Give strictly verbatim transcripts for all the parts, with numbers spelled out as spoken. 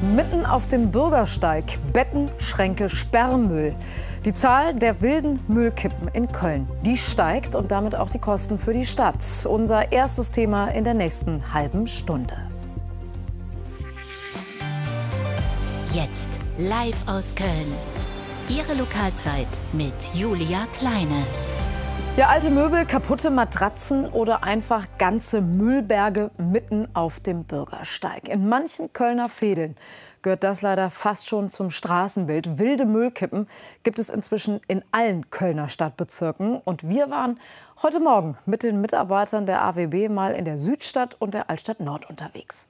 Mitten auf dem Bürgersteig Betten, Schränke, Sperrmüll. Die Zahl der wilden Müllkippen in Köln, die steigt und damit auch die Kosten für die Stadt. Unser erstes Thema in der nächsten halben Stunde. Jetzt live aus Köln. Ihre Lokalzeit mit Julia Kleine. Ja, alte Möbel, kaputte Matratzen oder einfach ganze Müllberge mitten auf dem Bürgersteig. In manchen Kölner Vedeln gehört das leider fast schon zum Straßenbild. Wilde Müllkippen gibt es inzwischen in allen Kölner Stadtbezirken. Und wir waren heute Morgen mit den Mitarbeitern der A W B mal in der Südstadt und der Altstadt Nord unterwegs.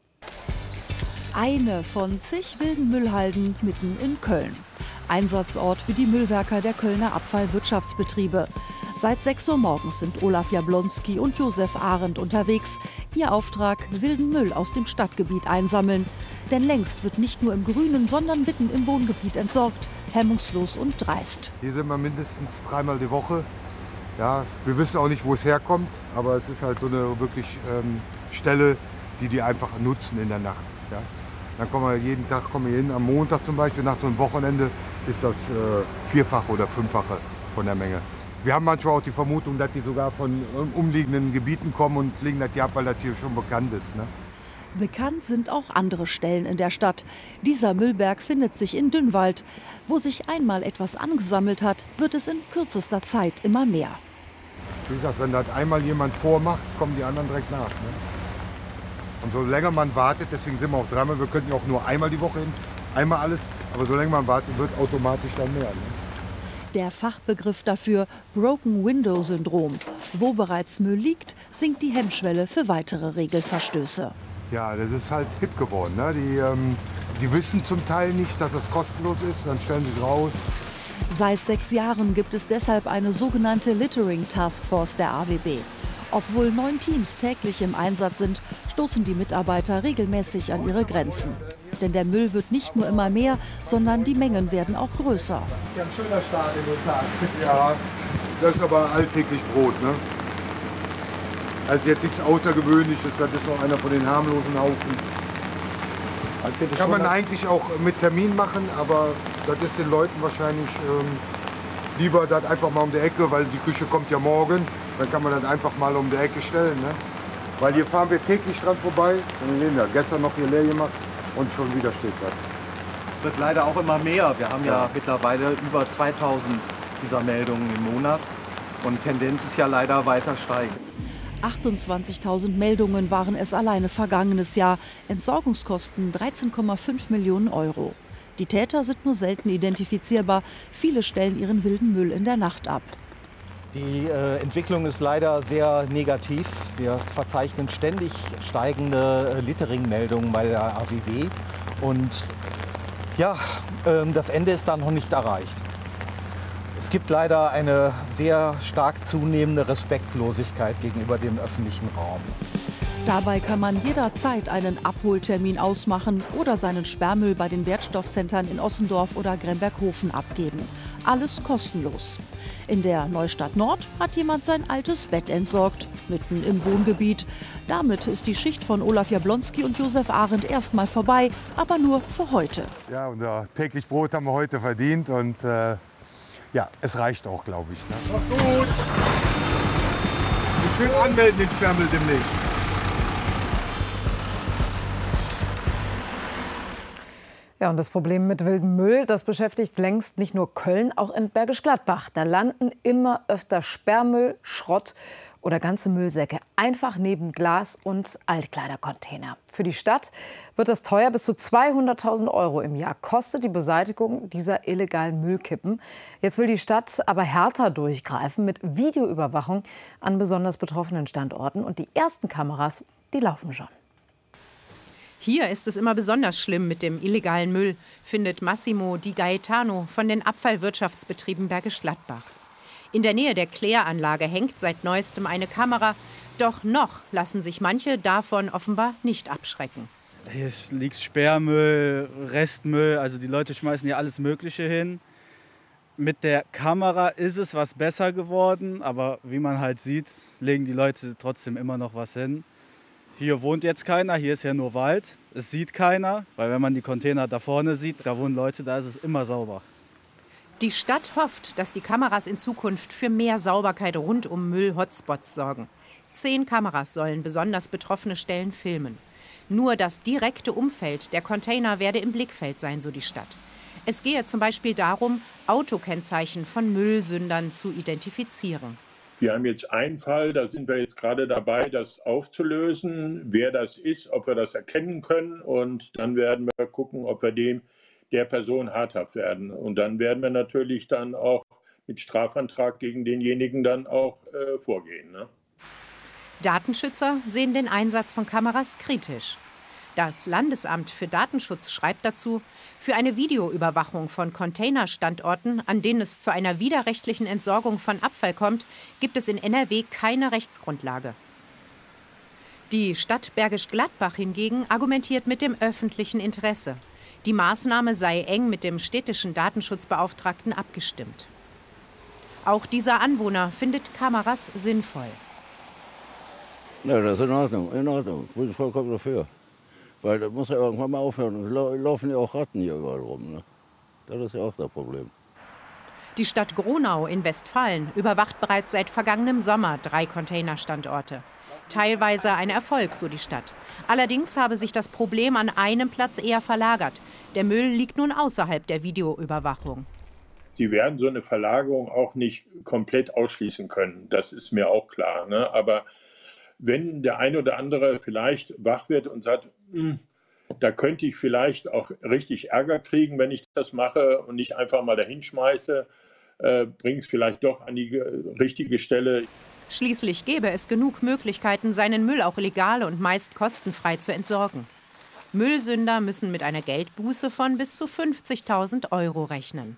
Eine von zig wilden Müllhalden mitten in Köln. Einsatzort für die Müllwerker der Kölner Abfallwirtschaftsbetriebe. Seit sechs Uhr morgens sind Olaf Jablonski und Josef Arendt unterwegs. Ihr Auftrag: wilden Müll aus dem Stadtgebiet einsammeln. Denn längst wird nicht nur im Grünen, sondern mitten im Wohngebiet entsorgt. Hemmungslos und dreist. Hier sind wir mindestens dreimal die Woche. Ja, wir wissen auch nicht, wo es herkommt, aber es ist halt so eine wirklich ähm, Stelle, die die einfach nutzen in der Nacht. Ja. Dann kommen wir jeden Tag kommen wir hin. Am Montag zum Beispiel, nach so einem Wochenende, ist das äh, vierfache oder fünffache von der Menge. Wir haben manchmal auch die Vermutung, dass die sogar von umliegenden Gebieten kommen und legen das hier ab, weil das hier schon bekannt ist. Ne? Bekannt sind auch andere Stellen in der Stadt. Dieser Müllberg findet sich in Dünnwald. Wo sich einmal etwas angesammelt hat, wird es in kürzester Zeit immer mehr. Wie gesagt, wenn das einmal jemand vormacht, kommen die anderen direkt nach. Ne? Und so länger man wartet, deswegen sind wir auch dreimal, wir könnten ja auch nur einmal die Woche hin, einmal alles, aber so länger man wartet, wird automatisch dann mehr. Ne? Der Fachbegriff dafür: Broken Window Syndrom. Wo bereits Müll liegt, sinkt die Hemmschwelle für weitere Regelverstöße. Ja, das ist halt hip geworden. Ne? Die, ähm, die wissen zum Teil nicht, dass es kostenlos ist, dann stellen sie sich raus. Seit sechs Jahren gibt es deshalb eine sogenannte Littering Taskforce der A W B. Obwohl neun Teams täglich im Einsatz sind, stoßen die Mitarbeiter regelmäßig an ihre Grenzen. Denn der Müll wird nicht nur immer mehr, sondern die Mengen werden auch größer. Das ist ja ein schöner Start in den Tag. Ja, das ist aber alltäglich Brot. Ne? Also jetzt nichts Außergewöhnliches, das ist noch einer von den harmlosen Haufen. Kann man eigentlich auch mit Termin machen, aber das ist den Leuten wahrscheinlich ähm, lieber das einfach mal um die Ecke, weil die Küche kommt ja morgen. Dann kann man das einfach mal um die Ecke stellen. Ne? Weil hier fahren wir täglich dran vorbei. Und wir sehen da, gestern noch hier leer gemacht und schon wieder steht das. Es wird leider auch immer mehr. Wir haben ja, ja mittlerweile über zweitausend dieser Meldungen im Monat. Und Tendenz ist ja leider weiter steigend. achtundzwanzigtausend Meldungen waren es alleine vergangenes Jahr. Entsorgungskosten dreizehn Komma fünf Millionen Euro. Die Täter sind nur selten identifizierbar. Viele stellen ihren wilden Müll in der Nacht ab. Die äh, Entwicklung ist leider sehr negativ. Wir verzeichnen ständig steigende äh, Littering-Meldungen bei der A W B. Und ja, äh, das Ende ist da noch nicht erreicht. Es gibt leider eine sehr stark zunehmende Respektlosigkeit gegenüber dem öffentlichen Raum. Dabei kann man jederzeit einen Abholtermin ausmachen oder seinen Sperrmüll bei den Wertstoffcentern in Ossendorf oder Gremberghofen abgeben. Alles kostenlos. In der Neustadt Nord hat jemand sein altes Bett entsorgt, mitten im Wohngebiet. Damit ist die Schicht von Olaf Jablonski und Josef Arendt erstmal vorbei, aber nur für heute. Ja, unser täglich Brot haben wir heute verdient und äh, ja, es reicht auch, glaube ich. Ne? Mach's gut! Schön anmelden den Sperrmüll demnächst. Ja, und das Problem mit wildem Müll, das beschäftigt längst nicht nur Köln, auch in Bergisch Gladbach. Da landen immer öfter Sperrmüll, Schrott oder ganze Müllsäcke einfach neben Glas- und Altkleidercontainer. Für die Stadt wird das teuer. Bis zu zweihunderttausend Euro im Jahr kostet die Beseitigung dieser illegalen Müllkippen. Jetzt will die Stadt aber härter durchgreifen mit Videoüberwachung an besonders betroffenen Standorten. Und die ersten Kameras, die laufen schon. Hier ist es immer besonders schlimm mit dem illegalen Müll, findet Massimo Di Gaetano von den Abfallwirtschaftsbetrieben Bergisch Gladbach. In der Nähe der Kläranlage hängt seit neuestem eine Kamera. Doch noch lassen sich manche davon offenbar nicht abschrecken. Hier liegt Sperrmüll, Restmüll, also die Leute schmeißen hier alles Mögliche hin. Mit der Kamera ist es was besser geworden, aber wie man halt sieht, legen die Leute trotzdem immer noch was hin. hier wohnt jetzt keiner, hier ist ja nur Wald. Es sieht keiner, weil wenn man die Container da vorne sieht, da wohnen Leute, da ist es immer sauber. Die Stadt hofft, dass die Kameras in Zukunft für mehr Sauberkeit rund um Müll-Hotspots sorgen. Zehn Kameras sollen besonders betroffene Stellen filmen. Nur das direkte Umfeld der Container werde im Blickfeld sein, so die Stadt. Es gehe zum Beispiel darum, Autokennzeichen von Müllsündern zu identifizieren. Wir haben jetzt einen Fall, da sind wir jetzt gerade dabei, das aufzulösen, wer das ist, ob wir das erkennen können. Und dann werden wir gucken, ob wir dem, der Person habhaft werden. Und dann werden wir natürlich dann auch mit Strafantrag gegen denjenigen dann auch äh, vorgehen. Ne? Datenschützer sehen den Einsatz von Kameras kritisch. Das Landesamt für Datenschutz schreibt dazu, für eine Videoüberwachung von Containerstandorten, an denen es zu einer widerrechtlichen Entsorgung von Abfall kommt, gibt es in N R W keine Rechtsgrundlage. Die Stadt Bergisch Gladbach hingegen argumentiert mit dem öffentlichen Interesse. Die Maßnahme sei eng mit dem städtischen Datenschutzbeauftragten abgestimmt. Auch dieser Anwohner findet Kameras sinnvoll. Ja, das ist in Ordnung, in Ordnung. Bin ich vollkommen dafür. Weil das muss ja irgendwann mal aufhören. Es laufen ja auch Ratten hier überall rum. Ne? Das ist ja auch das Problem. Die Stadt Gronau in Westfalen überwacht bereits seit vergangenem Sommer drei Containerstandorte. Teilweise ein Erfolg, so die Stadt. Allerdings habe sich das Problem an einem Platz eher verlagert. Der Müll liegt nun außerhalb der Videoüberwachung. Sie werden so eine Verlagerung auch nicht komplett ausschließen können. Das ist mir auch klar. Ne? Aber wenn der eine oder andere vielleicht wach wird und sagt, da könnte ich vielleicht auch richtig Ärger kriegen, wenn ich das mache und nicht einfach mal dahin schmeiße, äh, bringt es vielleicht doch an die richtige Stelle. Schließlich gäbe es genug Möglichkeiten, seinen Müll auch legal und meist kostenfrei zu entsorgen. Müllsünder müssen mit einer Geldbuße von bis zu fünfzigtausend Euro rechnen.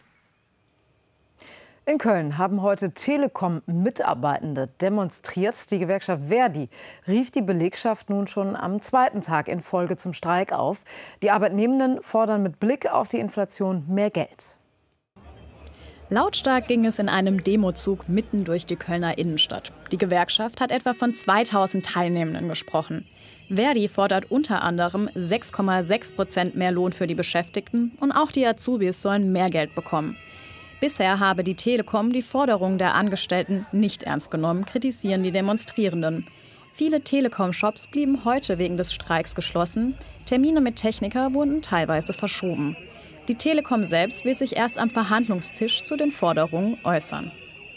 In Köln haben heute Telekom-Mitarbeitende demonstriert. Die Gewerkschaft Verdi rief die Belegschaft nun schon am zweiten Tag in Folge zum Streik auf. Die Arbeitnehmenden fordern mit Blick auf die Inflation mehr Geld. Lautstark ging es in einem Demozug mitten durch die Kölner Innenstadt. Die Gewerkschaft hat etwa von zweitausend Teilnehmenden gesprochen. Verdi fordert unter anderem sechs Komma sechs Prozent mehr Lohn für die Beschäftigten und auch die Azubis sollen mehr Geld bekommen. Bisher habe die Telekom die Forderungen der Angestellten nicht ernst genommen, kritisieren die Demonstrierenden. Viele Telekom-Shops blieben heute wegen des Streiks geschlossen. Termine mit Techniker wurden teilweise verschoben. Die Telekom selbst will sich erst am Verhandlungstisch zu den Forderungen äußern.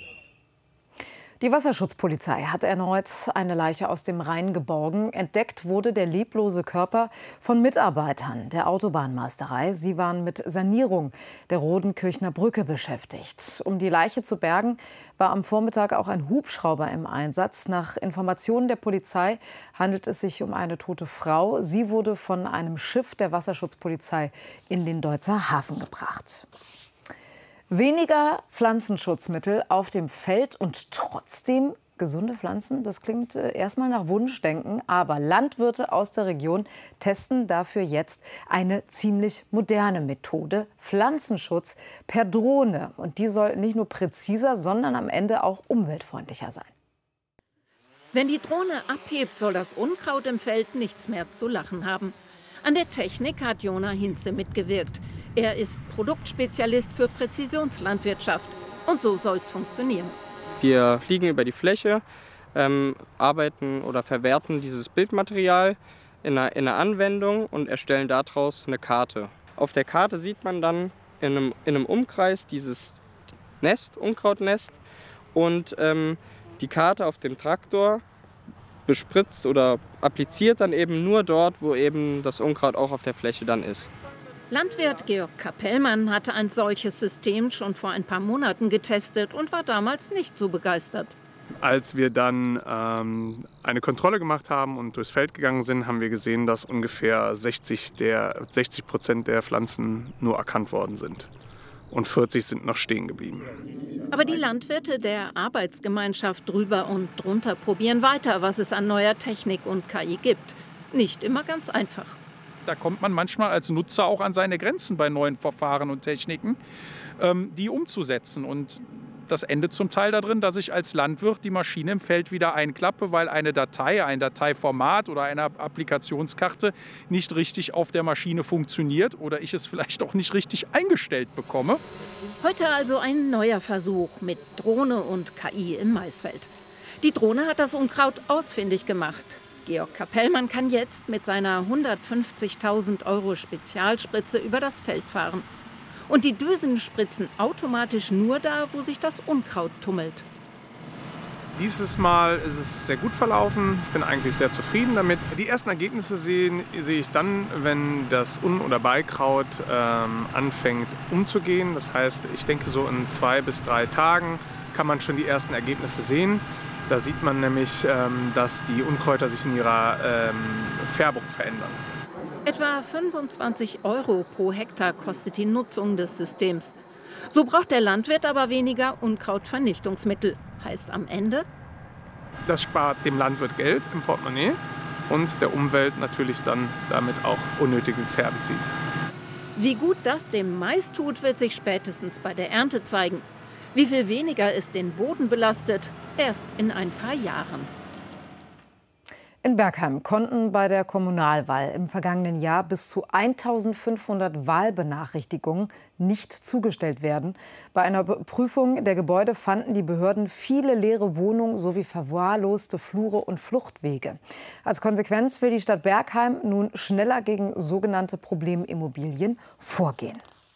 Die Wasserschutzpolizei hat erneut eine Leiche aus dem Rhein geborgen. Entdeckt wurde der leblose Körper von Mitarbeitern der Autobahnmeisterei. Sie waren mit Sanierung der Rodenkirchner Brücke beschäftigt. Um die Leiche zu bergen, war am Vormittag auch ein Hubschrauber im Einsatz. Nach Informationen der Polizei handelt es sich um eine tote Frau. Sie wurde von einem Schiff der Wasserschutzpolizei in den Deutzer Hafen gebracht. Weniger Pflanzenschutzmittel auf dem Feld und trotzdem gesunde Pflanzen. Das klingt äh, erstmal nach Wunschdenken, aber Landwirte aus der Region testen dafür jetzt eine ziemlich moderne Methode. Pflanzenschutz per Drohne. Und die soll nicht nur präziser, sondern am Ende auch umweltfreundlicher sein. Wenn die Drohne abhebt, soll das Unkraut im Feld nichts mehr zu lachen haben. An der Technik hat Jona Hinze mitgewirkt. Er ist Produktspezialist für Präzisionslandwirtschaft. Und so soll es funktionieren. Wir fliegen über die Fläche, ähm, arbeiten oder verwerten dieses Bildmaterial in einer, in einer Anwendung und erstellen daraus eine Karte. Auf der Karte sieht man dann in einem, in einem Umkreis dieses Nest, Unkrautnest, und ähm, die Karte auf dem Traktor bespritzt oder appliziert dann eben nur dort, wo eben das Unkraut auch auf der Fläche dann ist. Landwirt Georg Kapellmann hatte ein solches System schon vor ein paar Monaten getestet und war damals nicht so begeistert. Als wir dann ähm, eine Kontrolle gemacht haben und durchs Feld gegangen sind, haben wir gesehen, dass ungefähr sechzig Prozent der Pflanzen nur erkannt worden sind. Und vierzig sind noch stehen geblieben. Aber die Landwirte der Arbeitsgemeinschaft drüber und drunter probieren weiter, was es an neuer Technik und K I gibt. Nicht immer ganz einfach. Da kommt man manchmal als Nutzer auch an seine Grenzen bei neuen Verfahren und Techniken, ähm, die umzusetzen. Und das endet zum Teil darin, dass ich als Landwirt die Maschine im Feld wieder einklappe, weil eine Datei, ein Dateiformat oder eine Applikationskarte nicht richtig auf der Maschine funktioniert oder ich es vielleicht auch nicht richtig eingestellt bekomme. Heute also ein neuer Versuch mit Drohne und K I im Maisfeld. Die Drohne hat das Unkraut ausfindig gemacht. Georg Kapellmann kann jetzt mit seiner hundertfünfzigtausend Euro Spezialspritze über das Feld fahren. Und die Düsen spritzen automatisch nur da, wo sich das Unkraut tummelt. Dieses Mal ist es sehr gut verlaufen. Ich bin eigentlich sehr zufrieden damit. Die ersten Ergebnisse sehe, sehe ich dann, wenn das Un- oder Beikraut ähm, anfängt umzugehen. Das heißt, ich denke, so in zwei bis drei Tagen kann man schon die ersten Ergebnisse sehen. Da sieht man nämlich, ähm, dass die Unkräuter sich in ihrer ähm, Färbung verändern. Etwa fünfundzwanzig Euro pro Hektar kostet die Nutzung des Systems. So braucht der Landwirt aber weniger Unkrautvernichtungsmittel. Heißt am Ende: Das spart dem Landwirt Geld im Portemonnaie und der Umwelt natürlich dann damit auch unnötiges Herbizid. Wie gut das dem Mais tut, wird sich spätestens bei der Ernte zeigen. Wie viel weniger es den Boden belastet, erst in ein paar Jahren. In Bergheim konnten bei der Kommunalwahl im vergangenen Jahr bis zu eintausendfünfhundert Wahlbenachrichtigungen nicht zugestellt werden. Bei einer Prüfung der Gebäude fanden die Behörden viele leere Wohnungen sowie verwahrloste Flure und Fluchtwege. Als Konsequenz will die Stadt Bergheim nun schneller gegen sogenannte Problemimmobilien vorgehen.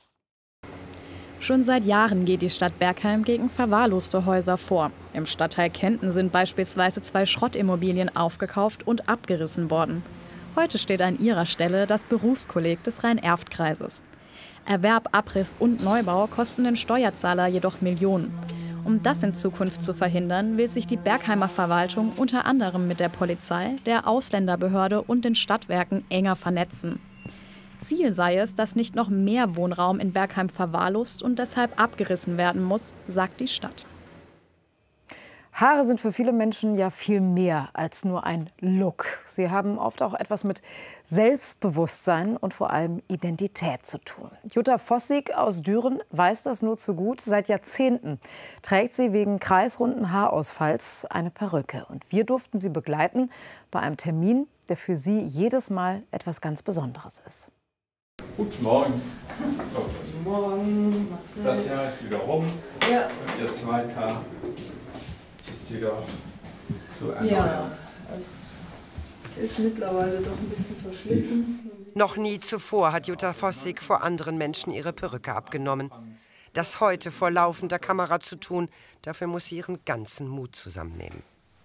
Schon seit Jahren geht die Stadt Bergheim gegen verwahrloste Häuser vor. Im Stadtteil Kenten sind beispielsweise zwei Schrottimmobilien aufgekauft und abgerissen worden. Heute steht an ihrer Stelle das Berufskolleg des Rhein-Erft-Kreises. Erwerb, Abriss und Neubau kosten den Steuerzahler jedoch Millionen. Um das in Zukunft zu verhindern, will sich die Bergheimer Verwaltung unter anderem mit der Polizei, der Ausländerbehörde und den Stadtwerken enger vernetzen. Ziel sei es, dass nicht noch mehr Wohnraum in Bergheim verwahrlost und deshalb abgerissen werden muss, sagt die Stadt. Haare sind für viele Menschen ja viel mehr als nur ein Look. Sie haben oft auch etwas mit Selbstbewusstsein und vor allem Identität zu tun. Jutta Vossig aus Düren weiß das nur zu gut. Seit Jahrzehnten trägt sie wegen kreisrunden Haarausfalls eine Perücke. Und wir durften sie begleiten bei einem Termin, der für sie jedes Mal etwas ganz Besonderes ist. Guten Morgen. So, Guten Morgen, Marcel. das Jahr ist wieder rum. Ja. Und ihr zweiter ist wieder zu erneuern. Ja, es ist mittlerweile doch ein bisschen verschlissen. Noch nie zuvor hat Jutta Vossig vor anderen Menschen ihre Perücke abgenommen. Das heute vor laufender Kamera zu tun, dafür muss sie ihren ganzen Mut zusammennehmen.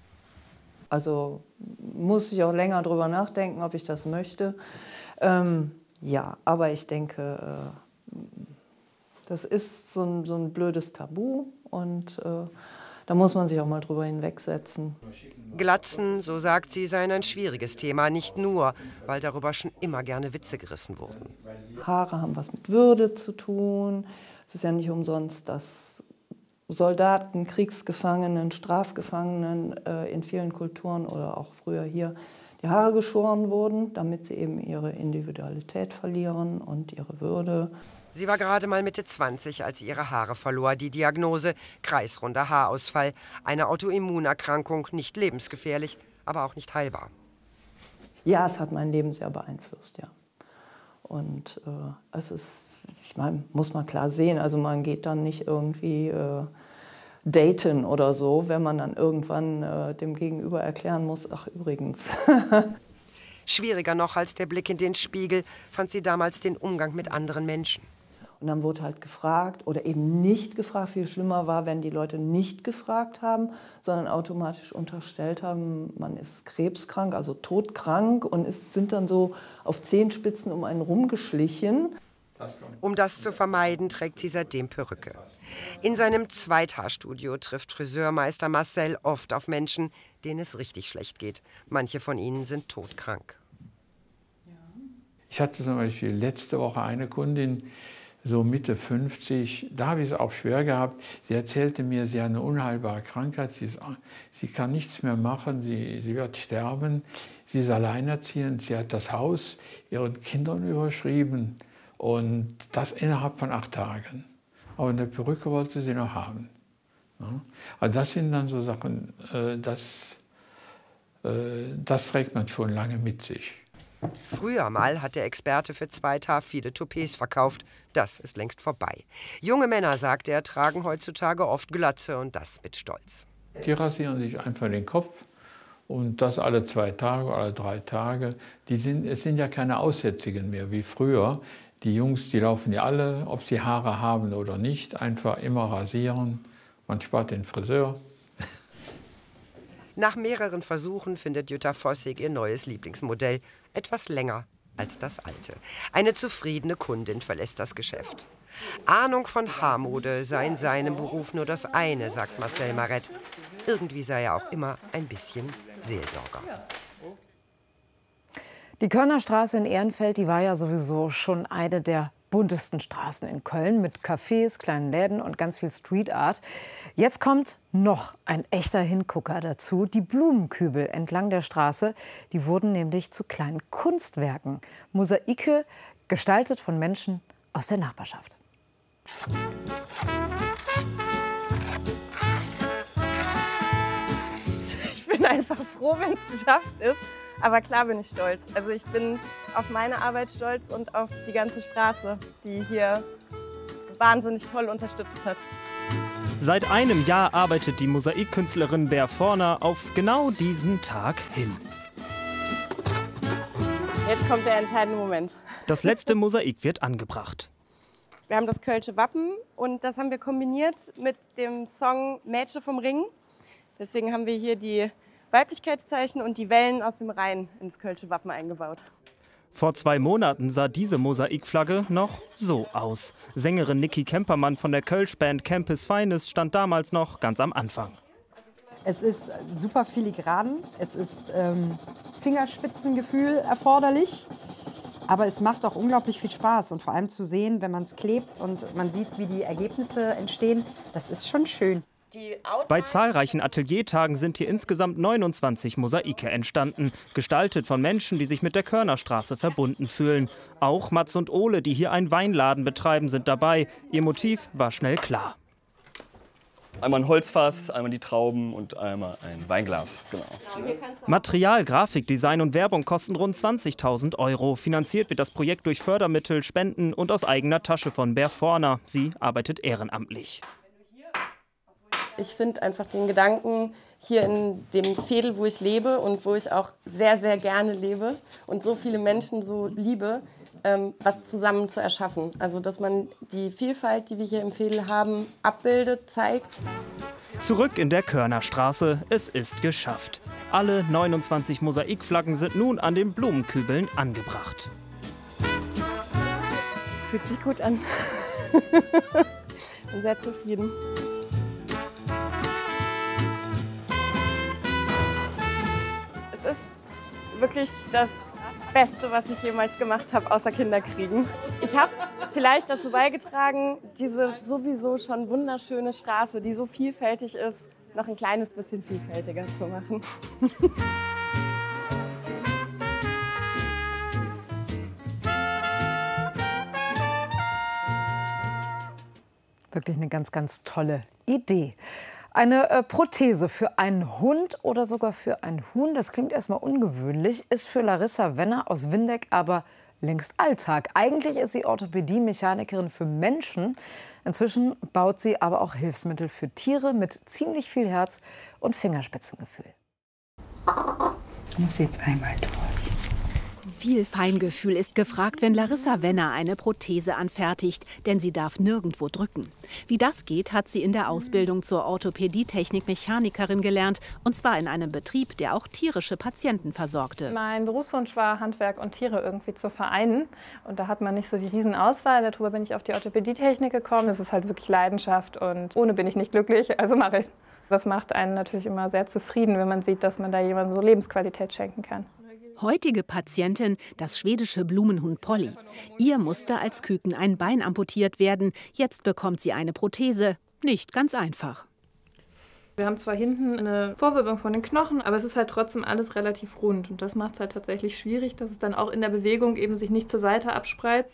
Also muss ich auch länger drüber nachdenken, ob ich das möchte. Ähm, ja, aber ich denke, äh, das ist so ein, so ein blödes Tabu und äh, da muss man sich auch mal drüber hinwegsetzen. Glatzen, so sagt sie, seien ein schwieriges Thema, nicht nur, weil darüber schon immer gerne Witze gerissen wurden. Haare haben was mit Würde zu tun. Es ist ja nicht umsonst, dass Soldaten, Kriegsgefangenen, Strafgefangenen äh, in vielen Kulturen oder auch früher hier die Haare geschoren wurden, damit sie eben ihre Individualität verlieren und ihre Würde. Sie war gerade mal Mitte zwanzig, als sie ihre Haare verlor. Die Diagnose: kreisrunder Haarausfall. Eine Autoimmunerkrankung, nicht lebensgefährlich, aber auch nicht heilbar. Ja, es hat mein Leben sehr beeinflusst, ja. Und äh, es ist, ich meine, muss man klar sehen, also man geht dann nicht irgendwie äh, daten oder so, wenn man dann irgendwann äh, dem Gegenüber erklären muss, ach übrigens. Schwieriger noch als der Blick in den Spiegel fand sie damals den Umgang mit anderen Menschen. Und dann wurde halt gefragt oder eben nicht gefragt. Viel schlimmer war, wenn die Leute nicht gefragt haben, sondern automatisch unterstellt haben, man ist krebskrank, also todkrank und ist, sind dann so auf Zehenspitzen um einen rumgeschlichen. Um das zu vermeiden, trägt sie seitdem Perücke. In seinem Zweithaarstudio trifft Friseurmeister Marcel oft auf Menschen, denen es richtig schlecht geht. Manche von ihnen sind todkrank. Ich hatte zum Beispiel letzte Woche eine Kundin, so Mitte fünfzig, da habe ich es auch schwer gehabt. Sie erzählte mir, sie hat eine unheilbare Krankheit, sie, ist, sie kann nichts mehr machen, sie, sie wird sterben. Sie ist alleinerziehend, sie hat das Haus ihren Kindern überschrieben und das innerhalb von acht Tagen. Aber eine Perücke wollte sie noch haben. Ja. Also das sind dann so Sachen, äh, das, äh, das trägt man schon lange mit sich. Früher mal hat der Experte für Zweitar viele Toupets verkauft. Das ist längst vorbei. Junge Männer, sagt er, tragen heutzutage oft Glatze und das mit Stolz. Die rasieren sich einfach den Kopf und das alle zwei Tage, alle drei Tage. Die sind, es sind ja keine Aussätzigen mehr wie früher. Die Jungs, die laufen ja alle, ob sie Haare haben oder nicht, einfach immer rasieren. Man spart den Friseur. Nach mehreren Versuchen findet Jutta Vossig ihr neues Lieblingsmodell. Etwas länger als das alte. Eine zufriedene Kundin verlässt das Geschäft. Ahnung von Haarmode sei in seinem Beruf nur das eine, sagt Marcel Maret. Irgendwie sei er auch immer ein bisschen Seelsorger. Die Körnerstraße in Ehrenfeld, die war ja sowieso schon eine der buntesten Straßen in Köln mit Cafés, kleinen Läden und ganz viel Street Art. Jetzt kommt noch ein echter Hingucker dazu. Die Blumenkübel entlang der Straße, die wurden nämlich zu kleinen Kunstwerken. Mosaike, gestaltet von Menschen aus der Nachbarschaft. Ich bin einfach froh, wenn es geschafft ist. Aber klar bin ich stolz. Also ich bin auf meine Arbeit stolz und auf die ganze Straße, die hier wahnsinnig toll unterstützt hat. Seit einem Jahr arbeitet die Mosaikkünstlerin Bär Forner auf genau diesen Tag hin. Jetzt kommt der entscheidende Moment. Das letzte Mosaik wird angebracht. Wir haben das Kölsche Wappen und das haben wir kombiniert mit dem Song Mädchen vom Ring. Deswegen haben wir hier die Weiblichkeitszeichen und die Wellen aus dem Rhein ins Kölsche Wappen eingebaut. Vor zwei Monaten sah diese Mosaikflagge noch so aus. Sängerin Niki Kempermann von der Kölsch-Band Campus Finest stand damals noch ganz am Anfang. Es ist super filigran, es ist ähm, Fingerspitzengefühl erforderlich, aber es macht auch unglaublich viel Spaß und vor allem zu sehen, wenn man es klebt und man sieht, wie die Ergebnisse entstehen, das ist schon schön. Bei zahlreichen Ateliertagen sind hier insgesamt neunundzwanzig Mosaike entstanden, gestaltet von Menschen, die sich mit der Körnerstraße verbunden fühlen. Auch Mats und Ole, die hier einen Weinladen betreiben, sind dabei. Ihr Motiv war schnell klar. Einmal ein Holzfass, einmal die Trauben und einmal ein Weinglas. Genau. Material, Grafik, Design und Werbung kosten rund zwanzigtausend Euro. Finanziert wird das Projekt durch Fördermittel, Spenden und aus eigener Tasche von Bär Forner. Sie arbeitet ehrenamtlich. Ich finde einfach den Gedanken, hier in dem Veedel, wo ich lebe und wo ich auch sehr, sehr gerne lebe und so viele Menschen so liebe, ähm, was zusammen zu erschaffen. Also, dass man die Vielfalt, die wir hier im Veedel haben, abbildet, zeigt. Zurück in der Körnerstraße. Es ist geschafft. Alle neunundzwanzig Mosaikflaggen sind nun an den Blumenkübeln angebracht. Fühlt sich gut an. Bin sehr zufrieden. Es ist wirklich das Beste, was ich jemals gemacht habe, außer Kinder kriegen. Ich habe vielleicht dazu beigetragen, diese sowieso schon wunderschöne Straße, die so vielfältig ist, noch ein kleines bisschen vielfältiger zu machen. Wirklich eine ganz, ganz tolle Idee. Eine äh, Prothese für einen Hund oder sogar für ein Huhn, das klingt erstmal ungewöhnlich, ist für Larissa Wenner aus Windeck aber längst Alltag. Eigentlich ist sie Orthopädie-Mechanikerin für Menschen. Inzwischen baut sie aber auch Hilfsmittel für Tiere mit ziemlich viel Herz und Fingerspitzengefühl. Ich muss jetzt einmal durch. Viel Feingefühl ist gefragt, wenn Larissa Wenner eine Prothese anfertigt, denn sie darf nirgendwo drücken. Wie das geht, hat sie in der Ausbildung zur Orthopädie-Technik-Mechanikerin gelernt, und zwar in einem Betrieb, der auch tierische Patienten versorgte. Mein Berufswunsch war, Handwerk und Tiere irgendwie zu vereinen, und da hat man nicht so die Riesenauswahl. Darüber bin ich auf die Orthopädie-Technik gekommen. Es ist halt wirklich Leidenschaft und ohne bin ich nicht glücklich, also mache ich es. Das macht einen natürlich immer sehr zufrieden, wenn man sieht, dass man da jemandem so Lebensqualität schenken kann. Heutige Patientin, das schwedische Blumenhuhn Polly. Ihr musste als Küken ein Bein amputiert werden. Jetzt bekommt sie eine Prothese. Nicht ganz einfach. Wir haben zwar hinten eine Vorwölbung von den Knochen, aber es ist halt trotzdem alles relativ rund. Und das macht es halt tatsächlich schwierig, dass es dann auch in der Bewegung eben sich nicht zur Seite abspreizt.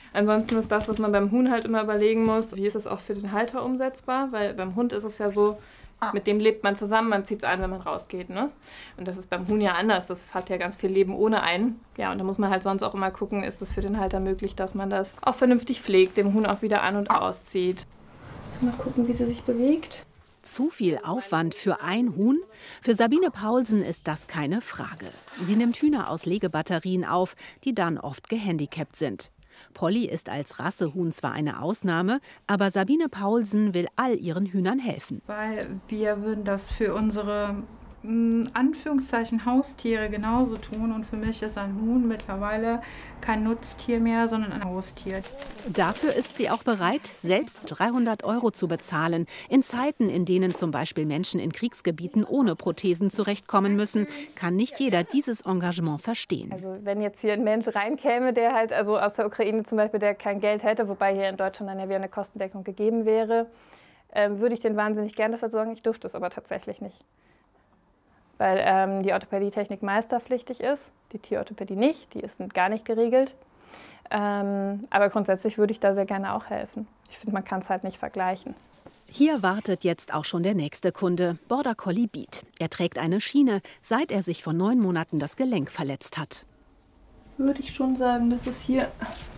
Ansonsten ist das, was man beim Huhn halt immer überlegen muss, wie ist es auch für den Halter umsetzbar, weil beim Hund ist es ja so, mit dem lebt man zusammen, man zieht es ein, wenn man rausgeht. Ne? Und das ist beim Huhn ja anders, das hat ja ganz viel Leben ohne einen. Ja, und da muss man halt sonst auch immer gucken, ist es für den Halter möglich, dass man das auch vernünftig pflegt, dem Huhn auch wieder an- und auszieht. Mal gucken, wie sie sich bewegt. Zu viel Aufwand für ein Huhn? Für Sabine Paulsen ist das keine Frage. Sie nimmt Hühner aus Legebatterien auf, die dann oft gehandicapt sind. Polly ist als Rassehuhn zwar eine Ausnahme, aber Sabine Paulsen will all ihren Hühnern helfen. Weil wir würden das für unsere in Anführungszeichen Haustiere genauso tun. Und für mich ist ein Huhn mittlerweile kein Nutztier mehr, sondern ein Haustier. Dafür ist sie auch bereit, selbst dreihundert Euro zu bezahlen. In Zeiten, in denen zum Beispiel Menschen in Kriegsgebieten ohne Prothesen zurechtkommen müssen, kann nicht jeder dieses Engagement verstehen. Also wenn jetzt hier ein Mensch reinkäme, der halt also aus der Ukraine zum Beispiel, der kein Geld hätte, wobei hier in Deutschland dann ja wieder eine Kostendeckung gegeben wäre, äh, würde ich den wahnsinnig gerne versorgen. Ich durfte es aber tatsächlich nicht. Weil ähm, die Orthopädietechnik meisterpflichtig ist, die Tierorthopädie nicht, die ist gar nicht geregelt. Ähm, aber grundsätzlich würde ich da sehr gerne auch helfen. Ich finde, man kann es halt nicht vergleichen. Hier wartet jetzt auch schon der nächste Kunde, Border Collie Beat. Er trägt eine Schiene, seit er sich vor neun Monaten das Gelenk verletzt hat. Würde ich schon sagen, dass es hier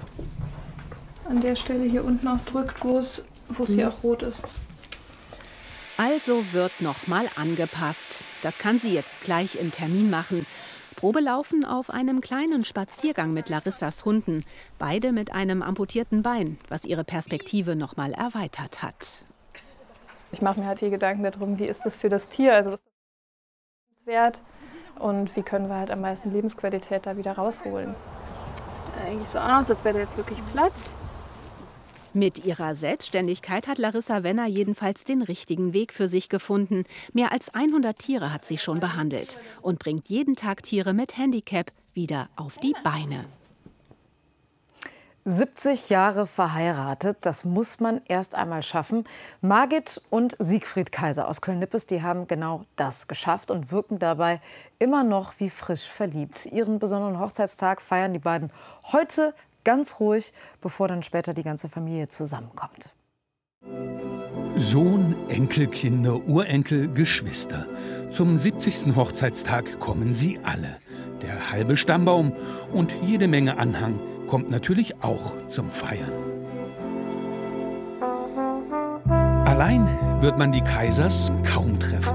an der Stelle hier unten auch drückt, wo es, wo es hier auch rot ist. Also wird noch mal angepasst. Das kann sie jetzt gleich im Termin machen. Probelaufen auf einem kleinen Spaziergang mit Larissas Hunden. Beide mit einem amputierten Bein, was ihre Perspektive noch mal erweitert hat. Ich mache mir halt viel Gedanken darum, wie ist das für das Tier, also was ist das wert und wie können wir halt am meisten Lebensqualität da wieder rausholen. Sieht eigentlich so aus, als wäre da jetzt wirklich Platz. Mit ihrer Selbstständigkeit hat Larissa Wenner jedenfalls den richtigen Weg für sich gefunden. Mehr als hundert Tiere hat sie schon behandelt und bringt jeden Tag Tiere mit Handicap wieder auf die Beine. siebzig Jahre verheiratet, das muss man erst einmal schaffen. Margit und Siegfried Kaiser aus Köln-Nippes, die haben genau das geschafft und wirken dabei immer noch wie frisch verliebt. Ihren besonderen Hochzeitstag feiern die beiden heute ganz ruhig, bevor dann später die ganze Familie zusammenkommt. Sohn, Enkelkinder, Urenkel, Geschwister. Zum siebzigsten Hochzeitstag kommen sie alle. Der halbe Stammbaum und jede Menge Anhang kommt natürlich auch zum Feiern. Allein wird man die Kaisers kaum treffen.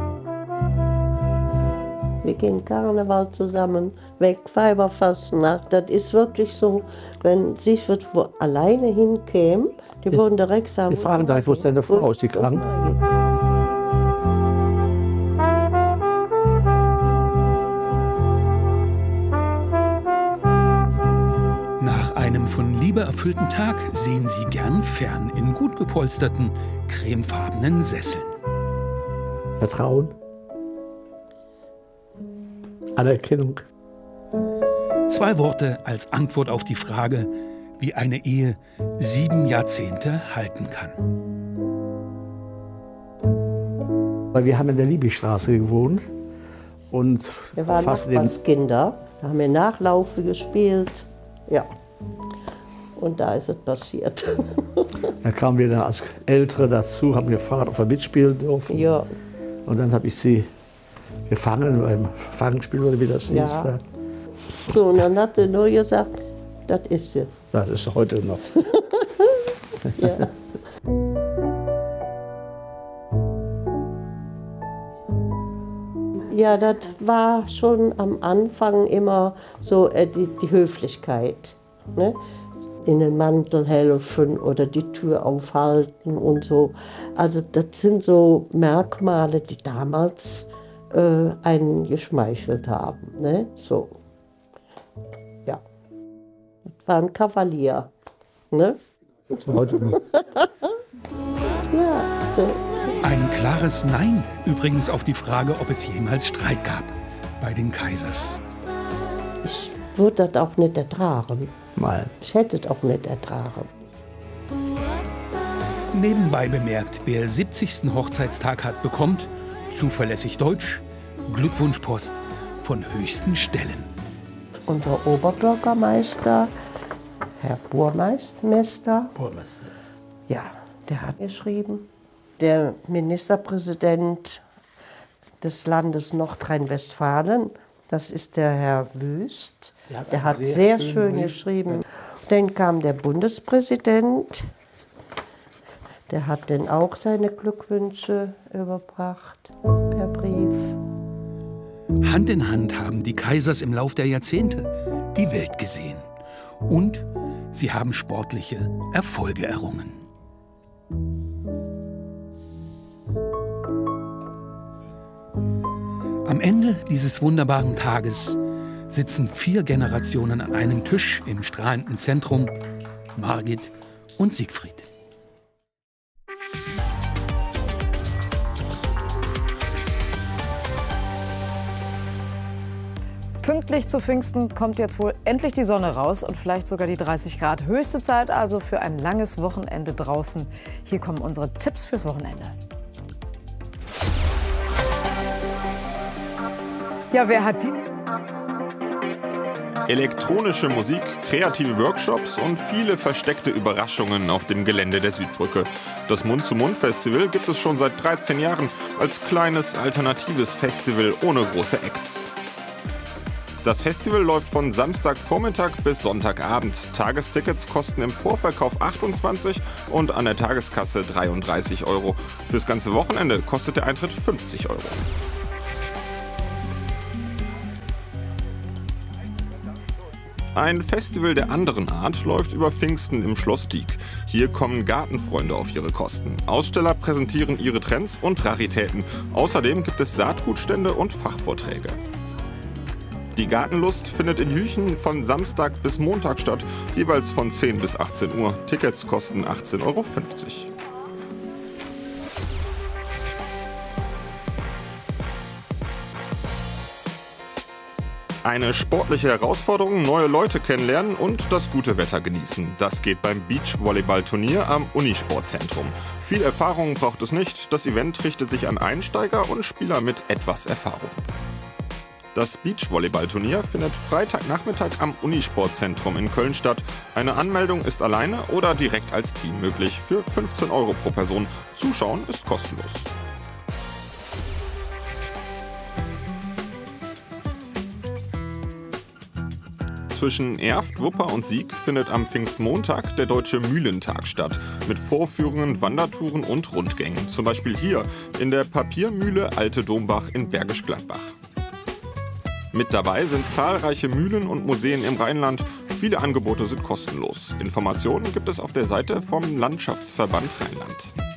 Wir gehen Karneval zusammen, weg, Weiberfastnacht. Das ist wirklich so, wenn Siegfried wo alleine hinkäme, die würden direkt sagen... Wir fragen direkt, wo ist deine Frau? Ist sie krank? Nach einem von Liebe erfüllten Tag sehen sie gern fern in gut gepolsterten, cremefarbenen Sesseln. Vertrauen. Anerkennung. Zwei Worte als Antwort auf die Frage, wie eine Ehe sieben Jahrzehnte halten kann. Weil wir haben in der Liebigstraße gewohnt und wir waren Nachbarskinder, da haben wir Nachlaufe gespielt, ja. Und da ist es passiert. Da kamen wir dann als Ältere dazu, haben gefragt, ob wir mitspielen dürfen. Ja. Und dann habe ich sie gefangen beim Fangspiel oder wie das ja. hieß. Da. So, und dann hat er nur gesagt, das ist sie. Das ist heute noch. Ja. Ja, das war schon am Anfang immer so äh, die, die Höflichkeit. Ne? In den Mantel helfen oder die Tür aufhalten und so. Also das sind so Merkmale, die damals äh, einen geschmeichelt haben. Ne? So. Ja. Das war ein Kavalier. Ne? Das war heute noch. Ja, so. Ein klares Nein übrigens auf die Frage, ob es jemals Streit gab bei den Kaisers. Ich würde das auch nicht ertragen. Mal. Ich hätte es auch nicht ertragen. Nebenbei bemerkt, wer siebzigsten Hochzeitstag hat, bekommt, zuverlässig Deutsch, Glückwunschpost von höchsten Stellen. Unser Oberbürgermeister Herr Burmeister. Burmeister. Ja, der hat geschrieben. Der Ministerpräsident des Landes Nordrhein-Westfalen, das ist der Herr Wüst, der hat, der hat sehr, sehr schön schön geschrieben. Dann kam der Bundespräsident, der hat dann auch seine Glückwünsche überbracht per Brief. Hand in Hand haben die Kaisers im Lauf der Jahrzehnte die Welt gesehen. Und sie haben sportliche Erfolge errungen. Am Ende dieses wunderbaren Tages sitzen vier Generationen an einem Tisch im strahlenden Zentrum: Margit und Siegfried. Pünktlich zu Pfingsten kommt jetzt wohl endlich die Sonne raus und vielleicht sogar die dreißig Grad. Höchste Zeit also für ein langes Wochenende draußen. Hier kommen unsere Tipps fürs Wochenende. Ja, wer hat die? Elektronische Musik, kreative Workshops und viele versteckte Überraschungen auf dem Gelände der Südbrücke. Das Mund-zu-Mund-Festival gibt es schon seit dreizehn Jahren als kleines, alternatives Festival ohne große Acts. Das Festival läuft von Samstagvormittag bis Sonntagabend. Tagestickets kosten im Vorverkauf achtundzwanzig und an der Tageskasse dreiunddreißig Euro. Fürs ganze Wochenende kostet der Eintritt fünfzig Euro. Ein Festival der anderen Art läuft über Pfingsten im Schloss Dieck. Hier kommen Gartenfreunde auf ihre Kosten. Aussteller präsentieren ihre Trends und Raritäten. Außerdem gibt es Saatgutstände und Fachvorträge. Die Gartenlust findet in Jüchen von Samstag bis Montag statt, jeweils von zehn bis achtzehn Uhr. Tickets kosten achtzehn Euro fünfzig. Eine sportliche Herausforderung, neue Leute kennenlernen und das gute Wetter genießen. Das geht beim Beachvolleyball-Turnier am Unisportzentrum. Viel Erfahrung braucht es nicht. Das Event richtet sich an Einsteiger und Spieler mit etwas Erfahrung. Das Beachvolleyball-Turnier findet Freitagnachmittag am Unisportzentrum in Köln statt. Eine Anmeldung ist alleine oder direkt als Team möglich für fünfzehn Euro pro Person. Zuschauen ist kostenlos. Zwischen Erft, Wupper und Sieg findet am Pfingstmontag der Deutsche Mühlentag statt. Mit Vorführungen, Wandertouren und Rundgängen. Zum Beispiel hier in der Papiermühle Alte Dombach in Bergisch Gladbach. Mit dabei sind zahlreiche Mühlen und Museen im Rheinland. Viele Angebote sind kostenlos. Informationen gibt es auf der Seite vom Landschaftsverband Rheinland.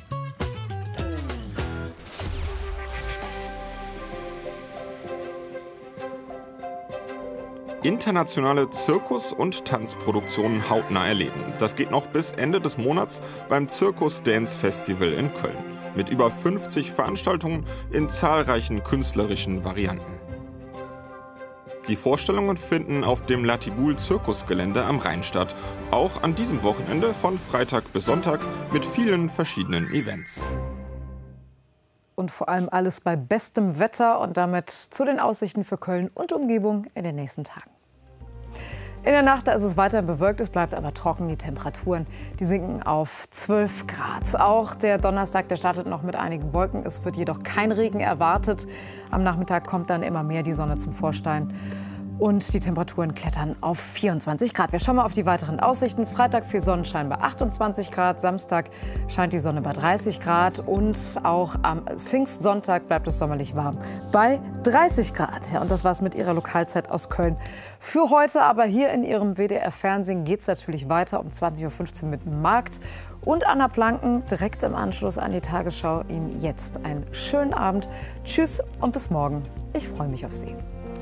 Internationale Zirkus- und Tanzproduktionen hautnah erleben. Das geht noch bis Ende des Monats beim Zirkus Dance Festival in Köln. Mit über fünfzig Veranstaltungen in zahlreichen künstlerischen Varianten. Die Vorstellungen finden auf dem Latibul-Zirkusgelände am Rhein statt. Auch an diesem Wochenende von Freitag bis Sonntag mit vielen verschiedenen Events. Und vor allem alles bei bestem Wetter und damit zu den Aussichten für Köln und Umgebung in den nächsten Tagen. In der Nacht ist es weiterhin bewölkt, es bleibt aber trocken. Die Temperaturen, die sinken auf zwölf Grad. Auch der Donnerstag, der startet noch mit einigen Wolken. Es wird jedoch kein Regen erwartet. Am Nachmittag kommt dann immer mehr die Sonne zum Vorschein. Und die Temperaturen klettern auf vierundzwanzig Grad. Wir schauen mal auf die weiteren Aussichten. Freitag viel Sonnenschein bei achtundzwanzig Grad. Samstag scheint die Sonne bei dreißig Grad. Und auch am Pfingstsonntag bleibt es sommerlich warm bei dreißig Grad. Ja, und das war's mit Ihrer Lokalzeit aus Köln für heute. Aber hier in Ihrem W D R-Fernsehen geht es natürlich weiter um zwanzig Uhr fünfzehn mit dem Markt. Und Anna Planken direkt im Anschluss an die Tagesschau. Ihnen jetzt einen schönen Abend. Tschüss und bis morgen. Ich freue mich auf Sie.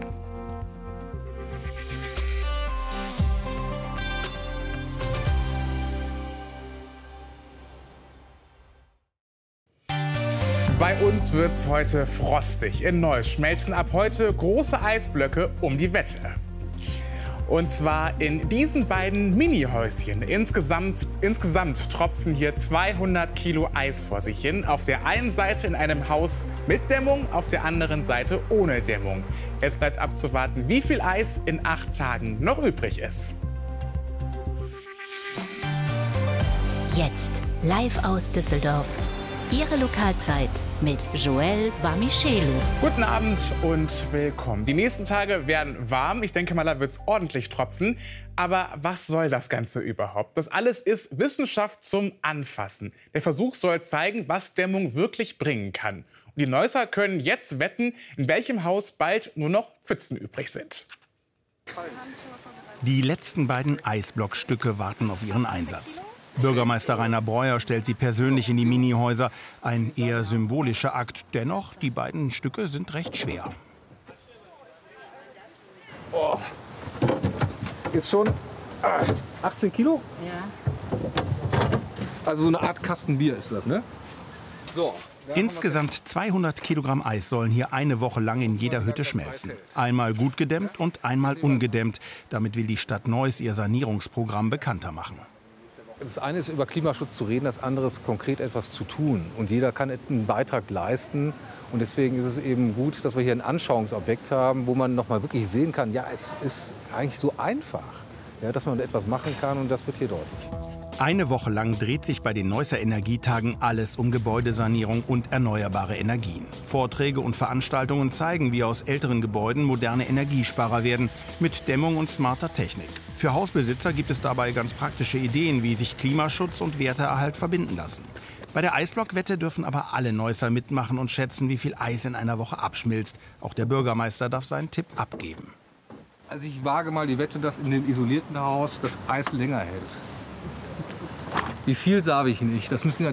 Bei uns wird's heute frostig. In Neuss schmelzen ab heute große Eisblöcke um die Wette. Und zwar in diesen beiden Mini-Häuschen. Insgesamt, insgesamt tropfen hier zweihundert Kilo Eis vor sich hin. Auf der einen Seite in einem Haus mit Dämmung, auf der anderen Seite ohne Dämmung. Jetzt bleibt abzuwarten, wie viel Eis in acht Tagen noch übrig ist. Jetzt live aus Düsseldorf. Ihre Lokalzeit mit Joël Bamichelu. Guten Abend und willkommen. Die nächsten Tage werden warm. Ich denke mal, da wird es ordentlich tropfen. Aber was soll das Ganze überhaupt? Das alles ist Wissenschaft zum Anfassen. Der Versuch soll zeigen, was Dämmung wirklich bringen kann. Und die Neusser können jetzt wetten, in welchem Haus bald nur noch Pfützen übrig sind. Die letzten beiden Eisblockstücke warten auf ihren Einsatz. Bürgermeister Rainer Breuer stellt sie persönlich in die Minihäuser. Ein eher symbolischer Akt. Dennoch, die beiden Stücke sind recht schwer. Oh. Ist schon ah, achtzehn Kilo? Ja. Also so eine Art Kasten Bier ist das, ne? So. Insgesamt zweihundert Kilogramm Eis sollen hier eine Woche lang in jeder Hütte schmelzen. Einmal gut gedämmt und einmal ungedämmt. Damit will die Stadt Neuss ihr Sanierungsprogramm bekannter machen. Das eine ist, über Klimaschutz zu reden, das andere ist, konkret etwas zu tun. Und jeder kann einen Beitrag leisten. Und deswegen ist es eben gut, dass wir hier ein Anschauungsobjekt haben, wo man noch mal wirklich sehen kann, ja, es ist eigentlich so einfach, ja, dass man etwas machen kann. Und das wird hier deutlich. Eine Woche lang dreht sich bei den Neusser Energietagen alles um Gebäudesanierung und erneuerbare Energien. Vorträge und Veranstaltungen zeigen, wie aus älteren Gebäuden moderne Energiesparer werden, mit Dämmung und smarter Technik. Für Hausbesitzer gibt es dabei ganz praktische Ideen, wie sich Klimaschutz und Werteerhalt verbinden lassen. Bei der Eisblockwette dürfen aber alle Neusser mitmachen und schätzen, wie viel Eis in einer Woche abschmilzt. Auch der Bürgermeister darf seinen Tipp abgeben. Also ich wage mal die Wette, dass in dem isolierten Haus das Eis länger hält. Wie viel sage ich nicht? Das müssen ja